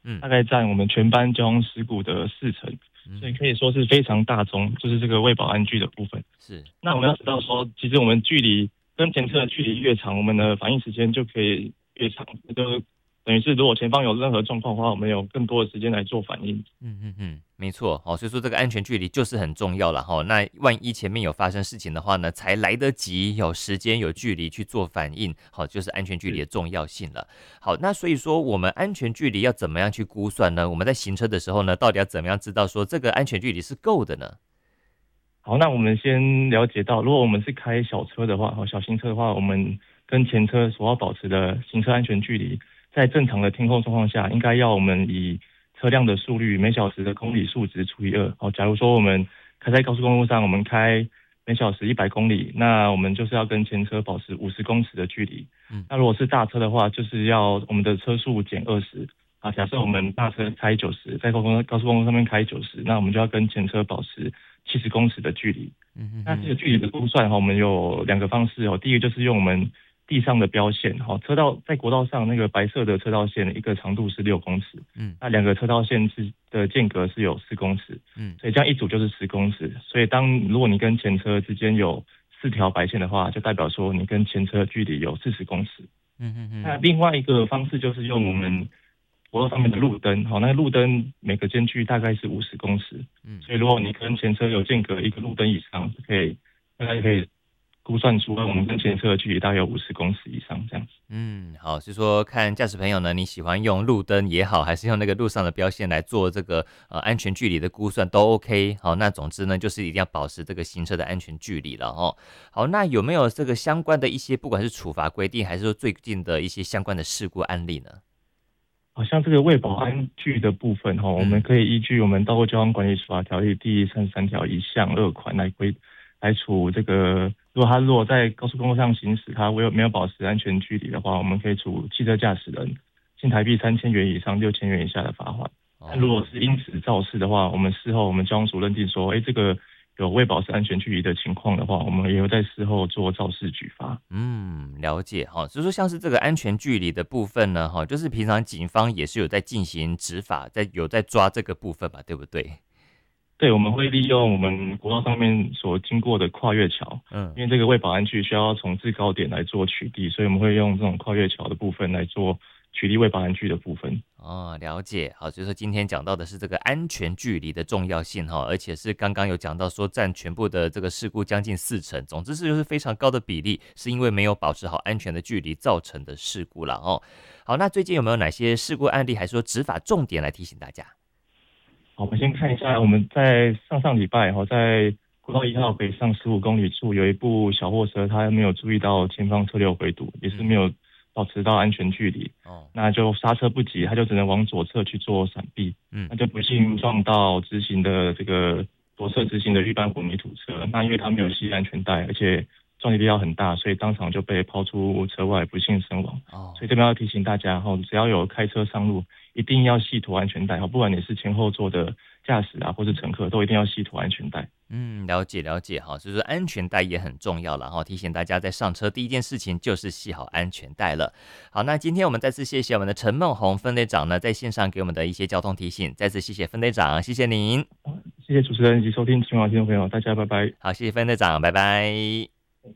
大概占我们全班交通事故的40%，所以可以说是非常大宗，就是这个未保安距的部分。 是。 那我们要知道说，其实我们距离跟前车的距离越长，我们的反应时间就可以越长，就等于是如果前方有任何状况的话，我们有更多的时间来做反应。 没错。所以说这个安全距离就是很重要了哈。那万一前面有发生事情的话呢，才来得及有时间有距离去做反应，好，就是安全距离的重要性了。好，那所以说我们安全距离要怎么样去估算呢？我们在行车的时候呢，到底要怎么样知道说这个安全距离是够的呢？ 好，那我们先了解到，如果我们是开小车的话，小型车的话，我们跟前车所要保持的行车安全距离，在正常的天候状况下，应该要我们以车辆的速率每小时的公里数值除以2。好，假如说我们开在高速公路上，我们开每小时100公里，那我们就是要跟前车保持50公尺的距离。那如果是大车的话，就是要我们的车速减20。啊，假设我们大车开90，在高速公路上面开90，那我们就要跟前车保持70公尺的距离。那这个距离的估算我们有2个方式。第一个就是用我们地上的标线，车道在国道上那个白色的车道线，一个长度是6公尺，那2个车道线的间隔是有4公尺，所以这样一组就是10公尺。所以如果你跟前车之间有4条白线的话，就代表说你跟前车距离有40公尺。那另外一个方式就是用我们国道上面的路灯，那路灯每个间距大概是50公尺，所以如果你跟前车有间隔一个路灯以上，大概可以估算出我们跟前车的距离大概有50公尺以上这样子。 好，是说看驾驶朋友呢，你喜欢用路灯也好，还是用那个路上的标线来做这个安全距离的估算都 OK。好，那总之呢，就是一定要保持这个行车的安全距离了哦。好，那有没有这个相关的一些，不管是处罚规定，还是说最近的一些相关的事故案例呢？ 好像这个未保安距的部分我们可以依据我们道路交通管理处罚条例第33条1项2款来处这个，如果在高速公路上行驶，他没有保持安全距离的话，我们可以处汽车驾驶人新台币3000元以上6000元以下的罚款。但如果是因此肇事的话，事后我们交通署认定说，这个有未保持安全距离的情况的话，我们也会在事后做肇事举发。 了解哈。所以说像是这个安全距离的部分呢，就是平常警方也是有在进行执法，有在抓这个部分吧，对不对？ 对，我们会利用我们国道上面所经过的跨越桥，因为这个未保安距需要从制高点来做取缔，所以我们会用这种跨越桥的部分来做取缔未保安距的部分。 了解。好，所以说今天讲到的是这个安全距离的重要性哈，而且是刚刚有讲到说占全部的这个事故将近40%，总之是就是非常高的比例，是因为没有保持好安全的距离造成的事故了哦。好，那最近有没有哪些事故案例，还是说执法重点来提醒大家？ 好，我们先看一下，我们在上礼拜在国道1号北上15公里处有一部小货车，它没有注意到前方车流回堵，也是没有保持到安全距离，那就刹车不及，它就只能往左侧去做闪避，那就不幸撞到直行的这个左侧直行的预拌混凝土车，那因为它没有系安全带，而且撞击力道很大，所以当场就被抛出车外，不幸身亡。所以这边要提醒大家只要有开车上路，一定要系妥安全带，不管你是前后座的驾驶或是乘客，都一定要系妥安全带。 了解了解哈，所以说安全带也很重要了哈，提醒大家在上车第一件事情就是系好安全带了。好，那今天我们再次谢谢我们的陈梦红分队长呢，在线上给我们的一些交通提醒，再次谢谢分队长，谢谢您。 谢谢主持人以及收听听众朋友，大家拜拜。 好，谢谢分队长，拜拜。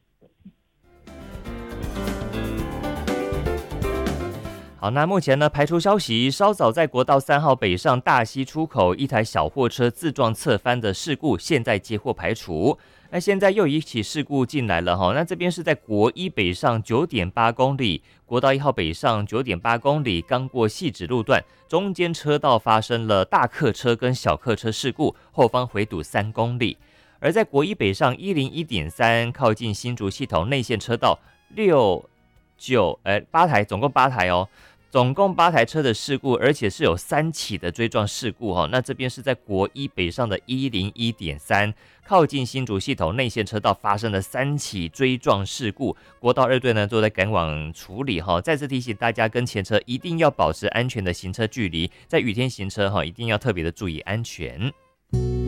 好，那目前呢，排除消息，稍早在国道3号北上大溪出口，一台小货车自撞侧翻的事故，现在接获排除。那现在又一起事故进来了哈，那这边是在国1北上9.8公里，国道1号北上9.8公里，刚过汐止路段，中间车道发生了大客车跟小客车事故，后方回堵3公里。而在国1北上101.3，靠近新竹系统内线车道8台，总共8台哦。总共8台车的事故，而且是有3起的追撞事故那这边是在国1北上的101.3，靠近新竹系统内线车道发生了3起追撞事故，国道2队呢都在赶往处理再次提醒大家，跟前车一定要保持安全的行车距离，在雨天行车一定要特别的注意安全。